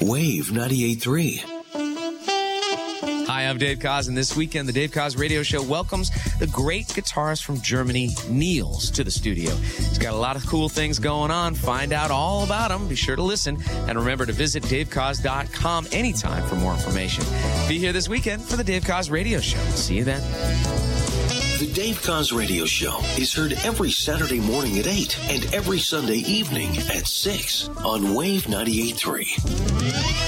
Wave 98.3. Hi, I'm Dave Koz, and this weekend, the Dave Koz Radio Show welcomes the great guitarist from Germany, Niels, to the studio. He's got a lot of cool things going on. Find out all about him. Be sure to listen. And remember to visit davekoz.com anytime for more information. Be here this weekend for the Dave Koz Radio Show. See you then. The Dave Koz Radio Show is heard every Saturday morning at 8 and every Sunday evening at 6 on Wave 98.3.